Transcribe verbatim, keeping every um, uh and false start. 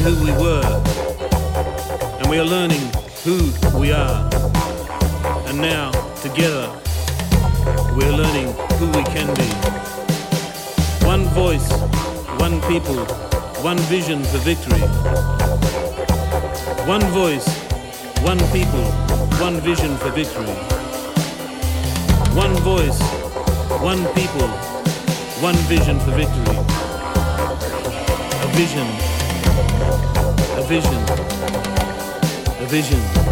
who we were, and we are learning who we are. And now, together, we are learning who we can be. One voice, one people, one vision for victory. One voice, one people, one vision for victory. One voice, one people, one vision for victory. A vision, a vision, a vision.